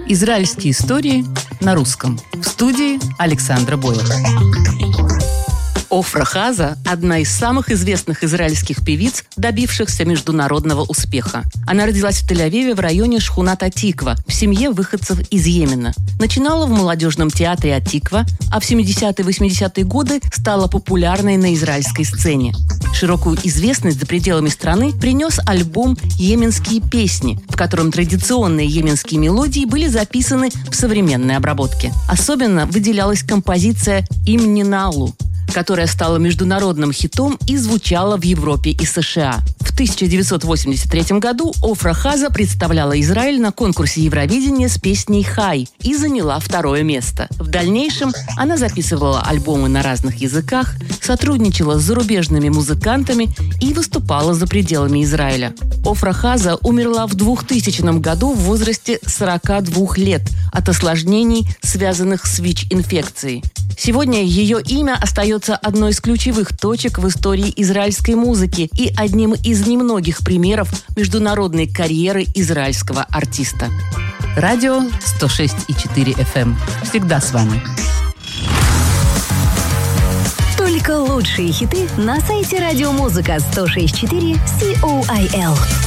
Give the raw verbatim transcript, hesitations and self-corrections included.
Израильские истории на русском. В студии Александра Бойлер. Офра Хаза – одна из самых известных израильских певиц, добившихся международного успеха. Она родилась в Тель-Авиве в районе Шхунат-ат-Тиква, в семье выходцев из Йемена. Начинала в молодежном театре Ат-Тиква, а в семидесятые-восьмидесятые годы стала популярной на израильской сцене. Широкую известность за пределами страны принес альбом «Йеменские песни», в котором традиционные йеменские мелодии были записаны в современной обработке. Особенно выделялась композиция «Им Ниналу», которая стала международным хитом и звучала в Европе и США. В тысяча девятьсот восемьдесят третьем году Офра Хаза представляла Израиль на конкурсе Евровидения с песней «Хай» и заняла второе место. В дальнейшем она записывала альбомы на разных языках, сотрудничала с зарубежными музыкантами и выступала за пределами Израиля. Офра Хаза умерла в двухтысячном году в возрасте сорока двух лет от осложнений, связанных с ВИЧ-инфекцией. Сегодня ее имя остается одной из ключевых точек в истории израильской музыки и одним из немногих примеров международной карьеры израильского артиста. Радио сто шесть и четыре эф эм. Всегда с вами. Только лучшие хиты на сайте радиомузыка сто шесть и четыре си о ай эл.